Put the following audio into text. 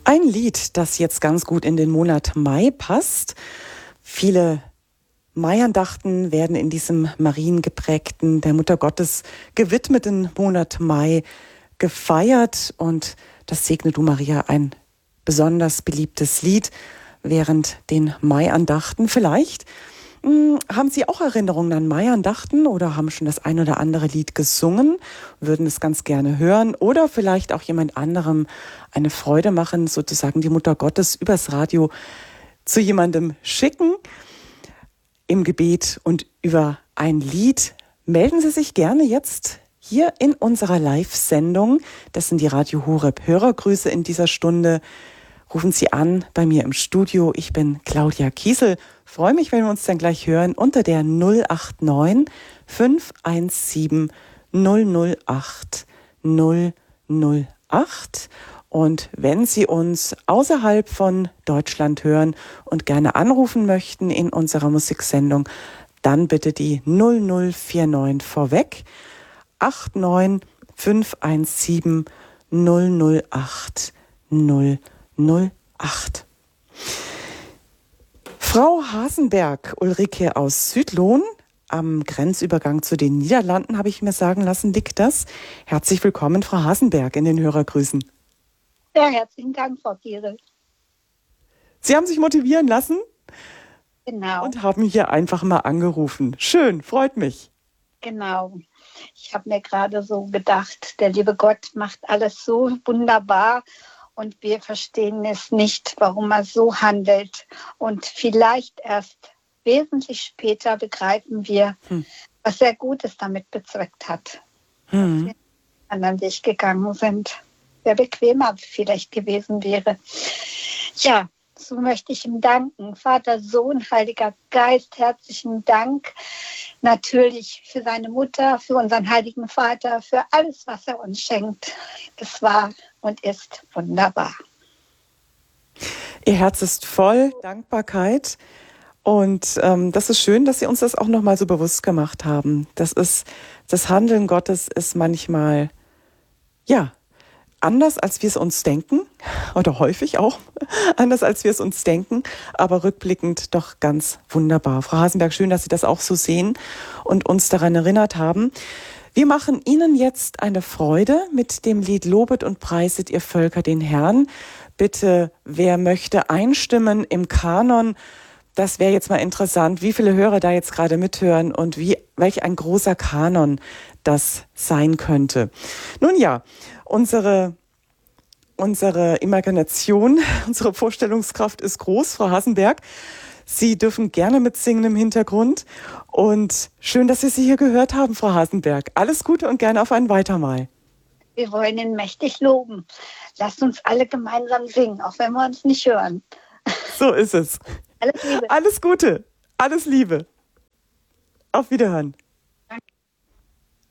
Ein Lied, das jetzt ganz gut in den Monat Mai passt. Viele Maiandachten werden in diesem mariengeprägten, der Mutter Gottes gewidmeten Monat Mai gefeiert. Und das Segne du Maria, ein besonders beliebtes Lied während den Maiandachten. Vielleicht haben Sie auch Erinnerungen an Maiandachten oder haben schon das ein oder andere Lied gesungen, würden es ganz gerne hören oder vielleicht auch jemand anderem eine Freude machen, sozusagen die Mutter Gottes übers Radio zu jemandem schicken im Gebet und über ein Lied. Melden Sie sich gerne jetzt hier in unserer Live-Sendung. Das sind die Radio Horeb Hörergrüße in dieser Stunde. Rufen Sie an bei mir im Studio. Ich bin Claudia Kiesel. Freue mich, wenn wir uns dann gleich hören unter der 089 517 008 008. Und wenn Sie uns außerhalb von Deutschland hören und gerne anrufen möchten in unserer Musiksendung, dann bitte die 0049 vorweg 89 517 008 008. Frau Hasenberg, Ulrike aus Südlohn, am Grenzübergang zu den Niederlanden, habe ich mir sagen lassen, liegt das. Herzlich willkommen, Frau Hasenberg, in den Hörergrüßen. Ja, herzlichen Dank, Frau Kiesel. Sie haben sich motivieren lassen? Genau. Und haben hier einfach mal angerufen. Schön, freut mich. Genau. Ich habe mir gerade so gedacht, der liebe Gott macht alles so wunderbar und wir verstehen es nicht, warum er so handelt. Und vielleicht erst wesentlich später begreifen wir, was er Gutes damit bezweckt hat. Dass wir einen anderen Weg gegangen sind. Der bequemer vielleicht gewesen wäre. Ja, so möchte ich ihm danken. Vater, Sohn, Heiliger Geist, herzlichen Dank. Natürlich für seine Mutter, für unseren Heiligen Vater, für alles, was er uns schenkt. Es war und ist wunderbar. Ihr Herz ist voll Dankbarkeit. Und das ist schön, dass Sie uns das auch nochmal so bewusst gemacht haben. Das Handeln Gottes ist manchmal, ja, anders, als wir es uns denken, oder häufig auch anders, als wir es uns denken, aber rückblickend doch ganz wunderbar. Frau Hasenberg, schön, dass Sie das auch so sehen und uns daran erinnert haben. Wir machen Ihnen jetzt eine Freude mit dem Lied Lobet und preiset ihr Völker den Herrn. Bitte, wer möchte einstimmen im Kanon? Das wäre jetzt mal interessant, wie viele Hörer da jetzt gerade mithören und welch ein großer Kanon das sein könnte. Nun ja, unsere Imagination, unsere Vorstellungskraft ist groß, Frau Hasenberg. Sie dürfen gerne mitsingen im Hintergrund. Und schön, dass wir Sie hier gehört haben, Frau Hasenberg. Alles Gute und gerne auf ein weitermal. Wir wollen ihn mächtig loben. Lasst uns alle gemeinsam singen, auch wenn wir uns nicht hören. So ist es. Alles Liebe. Alles Gute, alles Liebe. Auf Wiederhören.